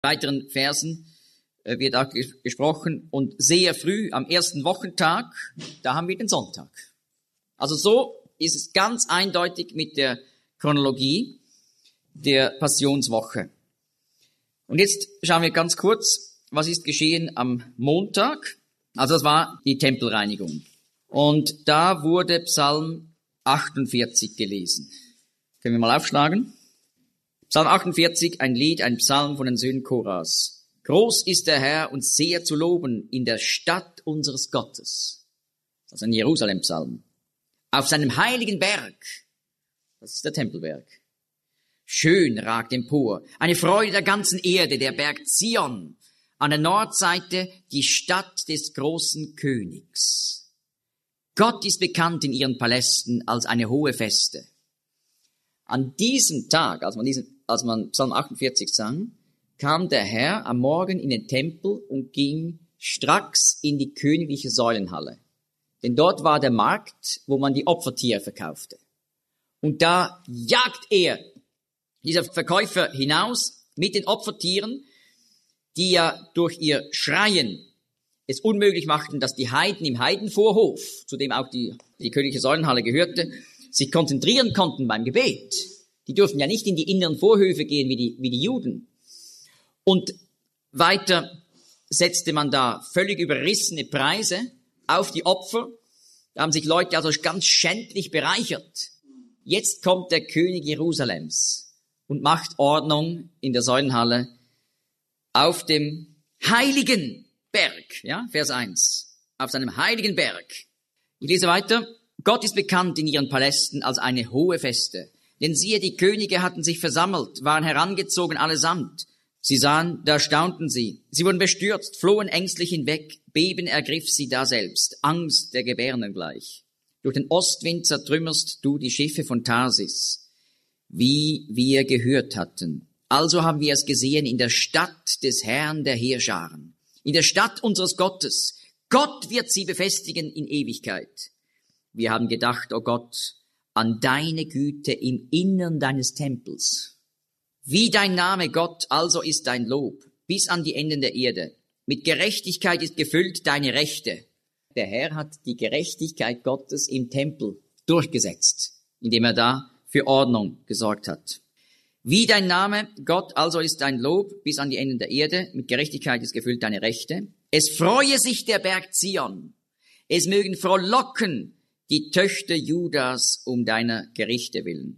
weiteren Versen wird auch gesprochen, und sehr früh am ersten Wochentag, da haben wir den Sonntag. Also so ist es ganz eindeutig mit der Chronologie der Passionswoche. Und jetzt schauen wir ganz kurz, was ist geschehen am Montag. Also das war die Tempelreinigung. Und da wurde Psalm 48 gelesen. Können wir mal aufschlagen? Psalm 48, ein Lied, ein Psalm von den Söhnen Koras. Groß ist der Herr und sehr zu loben in der Stadt unseres Gottes. Das ist ein Jerusalem-Psalm. Auf seinem heiligen Berg, das ist der Tempelberg, schön ragt empor, eine Freude der ganzen Erde, der Berg Zion, an der Nordseite die Stadt des großen Königs. Gott ist bekannt in ihren Palästen als eine hohe Feste. An diesem Tag, als man Psalm 48 sang, kam der Herr am Morgen in den Tempel und ging stracks in die königliche Säulenhalle. Denn dort war der Markt, wo man die Opfertiere verkaufte. Und da jagt dieser Verkäufer hinaus mit den Opfertieren, die ja durch ihr Schreien es unmöglich machten, dass die Heiden im Heidenvorhof, zu dem auch die königliche Säulenhalle gehörte, sich konzentrieren konnten beim Gebet. Die durften ja nicht in die inneren Vorhöfe gehen wie die Juden. Und weiter setzte man da völlig überrissene Preise auf die Opfer. Da haben sich Leute also ganz schändlich bereichert. Jetzt kommt der König Jerusalems und macht Ordnung in der Säulenhalle auf dem heiligen Berg. Ja, Vers 1. Auf seinem heiligen Berg. Ich lese weiter. Gott ist bekannt in ihren Palästen als eine hohe Feste. Denn siehe, die Könige hatten sich versammelt, waren herangezogen allesamt. Sie sahen, da staunten sie. Sie wurden bestürzt, flohen ängstlich hinweg. Beben ergriff sie daselbst, Angst der Gebärenden gleich. Durch den Ostwind zertrümmerst du die Schiffe von Tarsis, wie wir gehört hatten. Also haben wir es gesehen in der Stadt des Herrn der Heerscharen, in der Stadt unseres Gottes. Gott wird sie befestigen in Ewigkeit. Wir haben gedacht, o Gott, an deine Güte im Innern deines Tempels. Wie dein Name, Gott, also ist dein Lob, bis an die Enden der Erde. Mit Gerechtigkeit ist gefüllt deine Rechte. Der Herr hat die Gerechtigkeit Gottes im Tempel durchgesetzt, indem er da für Ordnung gesorgt hat. Wie dein Name, Gott, also ist dein Lob, bis an die Enden der Erde. Mit Gerechtigkeit ist gefüllt deine Rechte. Es freue sich der Berg Zion. Es mögen frohlocken die Töchter Judas um deiner Gerichte willen.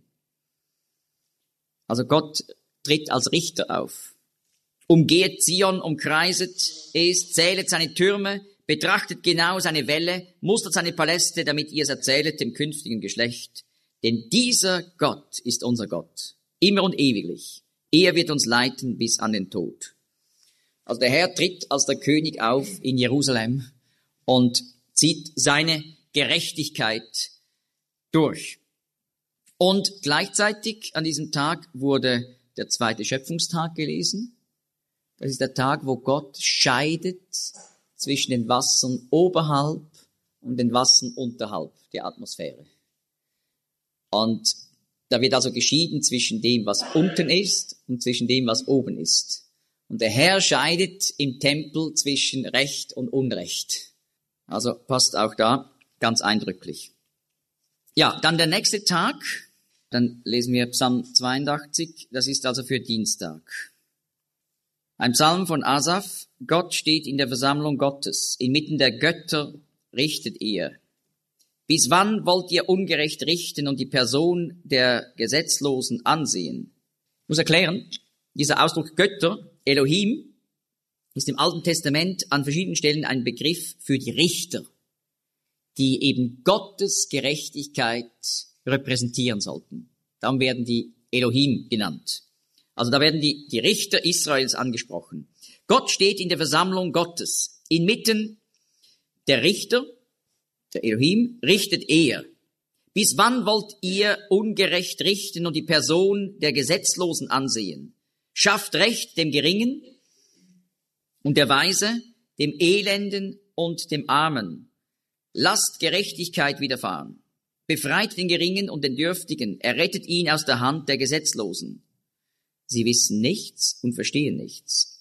Also Gott tritt als Richter auf. Umgeht Zion, umkreiset es, zählet seine Türme, betrachtet genau seine Wälle, mustert seine Paläste, damit ihr es erzählet dem künftigen Geschlecht. Denn dieser Gott ist unser Gott, immer und ewiglich. Er wird uns leiten bis an den Tod. Also der Herr tritt als der König auf in Jerusalem und zieht seine Gerechtigkeit durch. Und gleichzeitig an diesem Tag wurde der zweite Schöpfungstag gelesen. Das ist der Tag, wo Gott scheidet zwischen den Wassern oberhalb und den Wassern unterhalb der Atmosphäre. Und da wird also geschieden zwischen dem, was unten ist und zwischen dem, was oben ist. Und der Herr scheidet im Tempel zwischen Recht und Unrecht. Also passt auch da ganz eindrücklich. Ja, dann der nächste Tag, dann lesen wir Psalm 82, das ist also für Dienstag. Ein Psalm von Asaf, Gott steht in der Versammlung Gottes, inmitten der Götter richtet er. Bis wann wollt ihr ungerecht richten und die Person der Gesetzlosen ansehen? Ich muss erklären, dieser Ausdruck Götter, Elohim, ist im Alten Testament an verschiedenen Stellen ein Begriff für die Richter, die eben Gottes Gerechtigkeit repräsentieren sollten. Darum werden die Elohim genannt. Also da werden die Richter Israels angesprochen. Gott steht in der Versammlung Gottes. Inmitten der Richter, der Elohim, richtet er. Bis wann wollt ihr ungerecht richten und die Person der Gesetzlosen ansehen? Schafft Recht dem Geringen und der Weise, dem Elenden und dem Armen. Lasst Gerechtigkeit widerfahren. Befreit den Geringen und den Dürftigen. Errettet ihn aus der Hand der Gesetzlosen. Sie wissen nichts und verstehen nichts.